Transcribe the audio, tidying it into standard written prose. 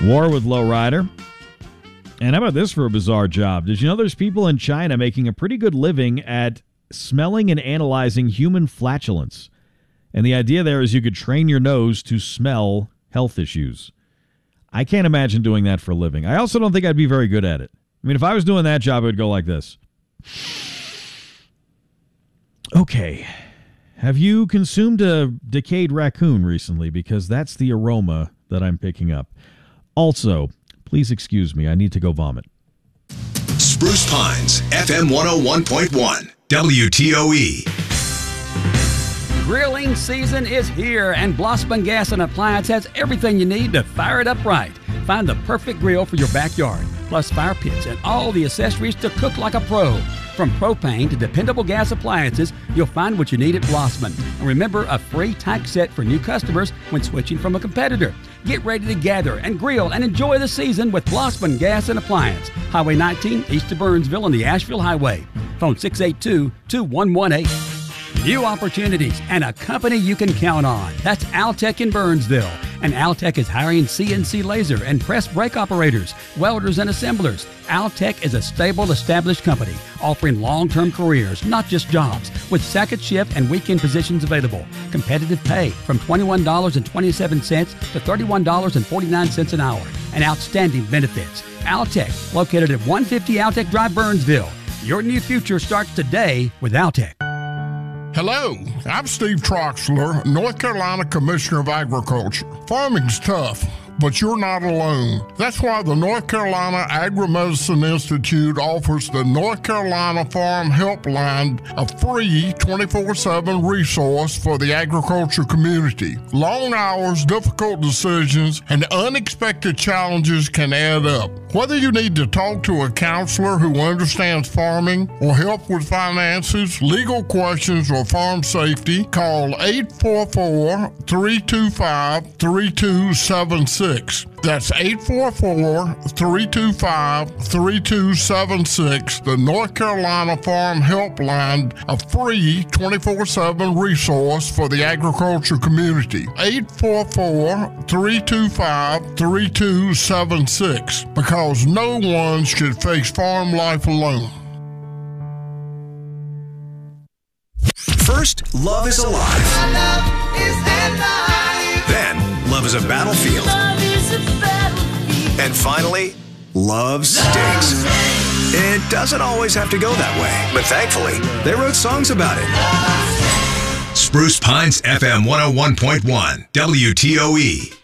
War with Lowrider. And how about this for a bizarre job? Did you know there's people in China making a pretty good living at smelling and analyzing human flatulence? And the idea there is you could train your nose to smell health issues. I can't imagine doing that for a living. I also don't think I'd be very good at it. I mean, if I was doing that job, it would go like this. Okay. Have you consumed a decayed raccoon recently? Because that's the aroma that I'm picking up. Also, please excuse me. I need to go vomit. Spruce Pines, FM 101.1, WTOE. Grilling season is here, and Blossman Gas and Appliance has everything you need to fire it up right. Find the perfect grill for your backyard, plus fire pits and all the accessories to cook like a pro. From propane to dependable gas appliances, you'll find what you need at Blossman. And remember, a free tax set for new customers when switching from a competitor. Get ready to gather and grill and enjoy the season with Blossman Gas and Appliance. Highway 19, east of Burnsville on the Asheville Highway. Phone 682-2118. New opportunities and a company you can count on. That's Altec in Burnsville. And Altec is hiring CNC laser and press brake operators, welders, and assemblers. Altec is a stable, established company offering long-term careers, not just jobs, with second shift and weekend positions available. Competitive pay from $21.27 to $31.49 an hour. And outstanding benefits. Altec, located at 150 Altec Drive, Burnsville. Your new future starts today with Altec. Hello, I'm Steve Troxler, North Carolina Commissioner of Agriculture. Farming's tough, but you're not alone. That's why the North Carolina Agri-Medicine Institute offers the North Carolina Farm Helpline, a free 24/7 resource for the agriculture community. Long hours, difficult decisions, and unexpected challenges can add up. Whether you need to talk to a counselor who understands farming or help with finances, legal questions, or farm safety, call 844-325-3276. That's 844-325-3276, the North Carolina Farm Helpline, a free 24/7 resource for the agriculture community. 844-325-3276, because no one should face farm life alone. First, love is alive. Then, love is a battlefield. And finally, love stinks. It doesn't always have to go that way, but thankfully, they wrote songs about it. Spruce Pines FM 101.1, WTOE.